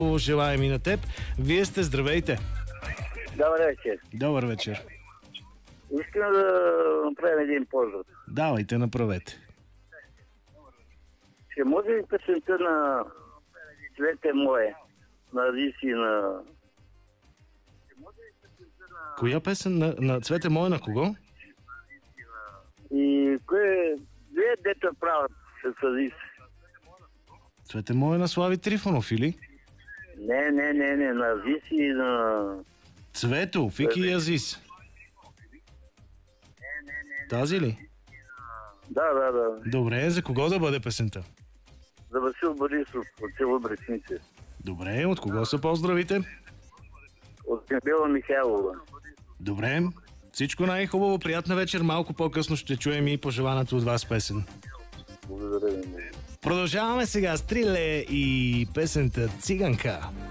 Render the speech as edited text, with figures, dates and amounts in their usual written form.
Желаем и на теб. Вие сте, здравейте. Добър вечер. Добър вечер. Искам да направим един поздрав. Давайте, направете. Ще може ли песента на Цвете мое, на Риси, на... Коя песен? На Цвете мое на кого? И кое... Вие дето правят с Риси? Цвете мое на Слави Трифонов, или? Не, на Риси и на... Цвето, Фики и Азис. Тази ли? Да. Добре, за кого да бъде песента? За Васил Борисов от село Бресница. Добре, от кого са поздравите? От Бела Михайлова. Добре, всичко най-хубаво, приятна вечер. Малко по-късно ще чуем и пожеланата от вас песен. Благодаря ви. Продължаваме сега с Триле и песента Циганка.